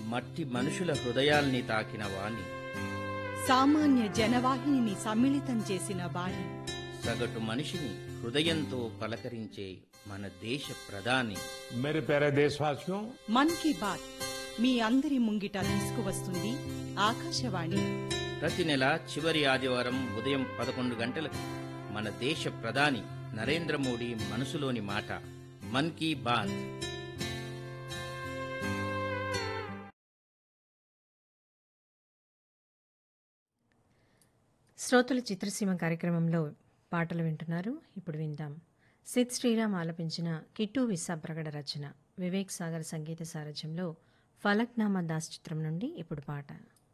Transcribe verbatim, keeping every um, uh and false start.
మట్టి మనుషుల హృదయాల్ని తాకిన వాణి, సామాన్య జనవాహినిని సమ్మిళితం చేసిన వాణి, సగటు మనిషిని హృదయంతో పలకరించే మన దేశ ప్రధాని. मेरे प्यारे देशवासियों, మన్ కీ బాత్ మీ అందరి ముంగిట తీసుకువస్తుంది ఆకాశవాణి. ప్రతి నెల చివరి ఆదివారం ఉదయం పదకొండు గంటలకు మన దేశ ప్రధాని నరేంద్ర మోడీ మనసులోని మాట మన్ కీ బాత్. శ్రోతల చిత్రసీమ కార్యక్రమంలో పాటలు వింటున్నారు. ఇప్పుడు విందాం. సిద్ శ్రీరామ్ ఆలపించిన కిట్టు విస్సాప్రగడ రచన, వివేక్ సాగర్ సంగీత సారథ్యంలో ఫలక్నామా దాస్ చిత్రం నుండి ఇప్పుడు పాట.